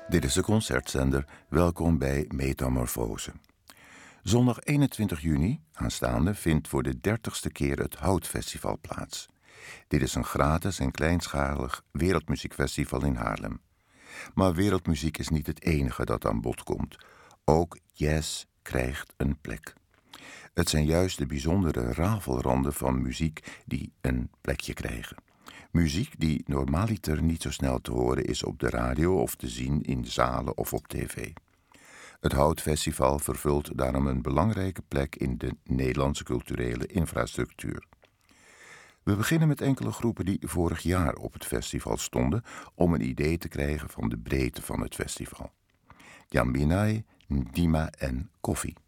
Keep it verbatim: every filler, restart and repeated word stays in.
Dit is de concertzender. Welkom bij Metamorfose. Zondag eenentwintig juni, aanstaande, vindt voor de dertigste keer het Houtfestival plaats. Dit is een gratis en kleinschalig wereldmuziekfestival in Haarlem. Maar wereldmuziek is niet het enige dat aan bod komt. Ook jazz krijgt een plek. Het zijn juist de bijzondere rafelranden van muziek die een plekje krijgen. Muziek die normaaliter niet zo snel te horen is op de radio of te zien in zalen of op tv. Het Houtfestival vervult daarom een belangrijke plek in de Nederlandse culturele infrastructuur. We beginnen met enkele groepen die vorig jaar op het festival stonden om een idee te krijgen van de breedte van het festival. Jambinai, Ndima en Koffie.